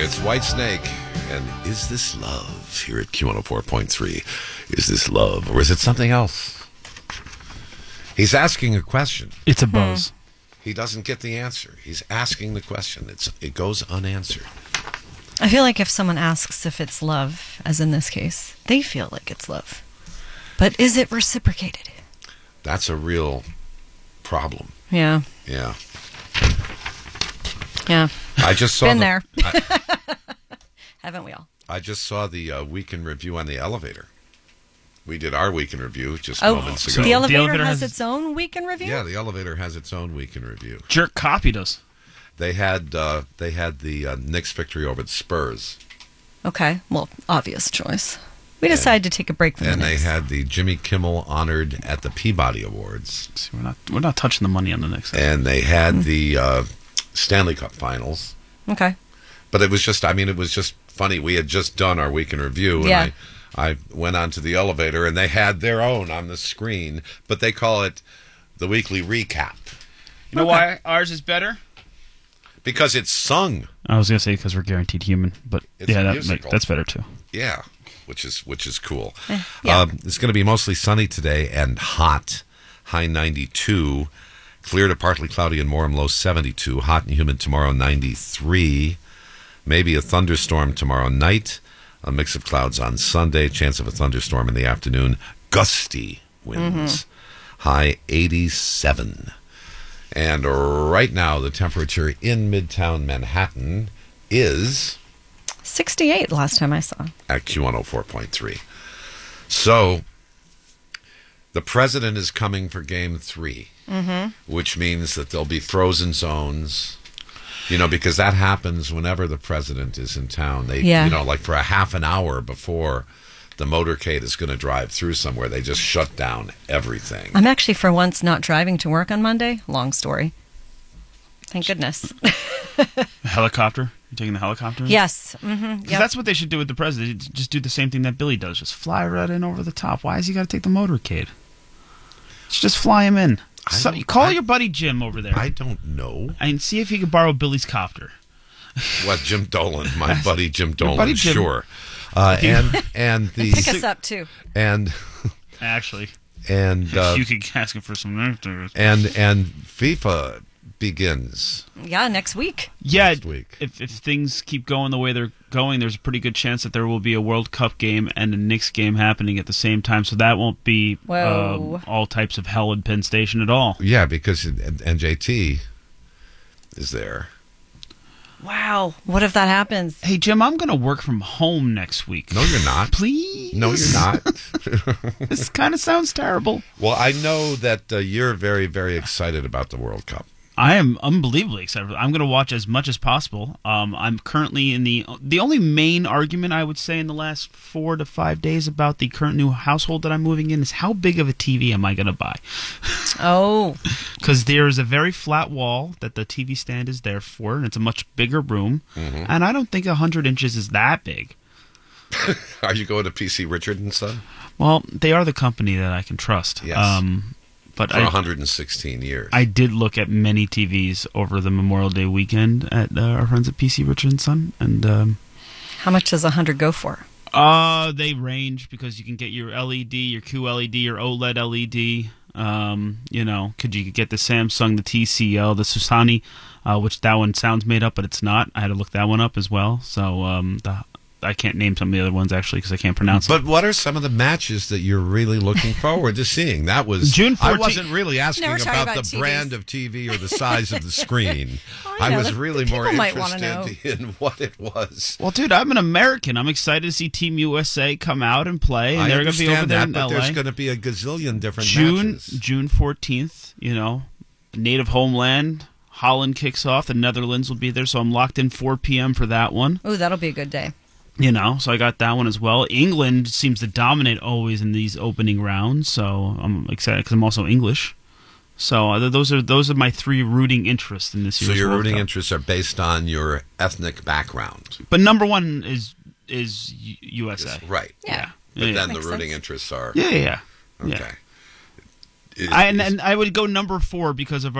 It's Whitesnake, and Is This Love here at Q104.3. Is this love, or is it something else? He's asking a question. It's a buzz. He doesn't get the answer. He's asking the question. It goes unanswered. I feel like if someone asks if it's love, as in this case, they feel like it's love. But is it reciprocated? That's a real problem. Yeah. Yeah. Yeah. I just saw Been there. Haven't we all? I just saw the Week in Review on the elevator. We did our Week in Review just moments ago. The elevator, elevator has has its own week in review? Yeah, the elevator has its own Week in Review. Jerk copied us. They had the Knicks victory over the Spurs. Okay. Well, obvious choice. We decided to take a break from And the they Knicks. had the Jimmy Kimmel honored at the Peabody Awards. See, we're not touching the money on the Knicks. And they had the Stanley Cup Finals. Okay. But it was just funny. We had just done our Week in Review, and Yeah. I went onto the elevator, and they had their own on the screen, but they call it the Weekly Recap. You know why ours is better? Because it's sung. I was going to say because we're guaranteed human, but It's a musical. that's better too. Yeah, which is cool. yeah. It's going to be mostly sunny today and hot. High 92. Clear to partly cloudy and warm, low 72. Hot and humid tomorrow, 93. Maybe a thunderstorm tomorrow night. A mix of clouds on Sunday. Chance of a thunderstorm in the afternoon. Gusty winds. High 87. And right now, the temperature in Midtown Manhattan is 68 last time I saw. at Q104.3. So, the president is coming for Game 3, which means that there'll be frozen zones, because that happens whenever the president is in town. They, like for a half an hour before the motorcade is going to drive through somewhere, they just shut down everything. I'm actually, for once, not driving to work on Monday. Long story. Thank goodness. Helicopter? You're taking the helicopter? Yes. Mm-hmm. 'Cause Yep. that's what they should do with the president. Just do the same thing that Billy does. Just fly right in over the top. Why has he got to take the motorcade? Just fly him in. Call your buddy Jim over there. I don't know. And see if he can borrow Billy's copter. What, Jim Dolan, my buddy Jim Dolan, buddy Jim. sure. And the Pick us up, too. and Actually, and you could ask him for some nectar. and FIFA begins. Yeah, next week. Yeah, next week. if things keep going the way they're going, there's a pretty good chance that there will be a World Cup game and a Knicks game happening at the same time. So that won't be Whoa. all types of hell in Penn Station at all. Yeah, because NJT is there. Wow. What if that happens? Hey, Jim, I'm going to work from home next week. No, you're not. Please? No, you're not. This kind of sounds terrible. Well, I know that you're very, very excited about the World Cup. I am unbelievably excited. I'm going to watch as much as possible. I'm currently in the only main argument I would say in the last 4 to 5 days about the current new household that I'm moving in is how big of a TV am I going to buy? Oh. Because there is a very flat wall that the TV stand is there for, and it's a much bigger room. Mm-hmm. And I don't think 100 inches is that big. Are you going to PC Richard and Son? Well, they are the company that I can trust. Yes. But For 116 years. I did look at many TVs over the Memorial Day weekend at our friends at PC Richard & Son, and How much does 100 go for? they range because you can get your LED, your QLED, your OLED LED. Could you get the Samsung, the TCL, the Susani, which that one sounds made up, but it's not. I had to look that one up as well. So I can't name some of the other ones actually because I can't pronounce But what are some of the matches that you're really looking forward to seeing? That was June 14th. I wasn't really asking No, we're talking about the about TVs. brand of TV or the size of the screen. I know, was the really people more might wanna know. interested in what it was. Well, dude, I'm an American. I'm excited to see Team USA come out and play, and I they're going to be over understand there that, in but LA. there's going to be a gazillion different June matches. June 14th. Native homeland. Holland kicks off. The Netherlands will be there, so I'm locked in 4 p.m. for that one. Oh, that'll be a good day. So I got that one as well. England seems to dominate always in these opening rounds, so I'm excited because I'm also English. So those are my 3 rooting interests in this year's So your World rooting Cup. interests are based on your ethnic background. But number one is USA. Right. Yeah. But then the Makes rooting sense. interests are... Yeah. Okay. And I would go number 4 because of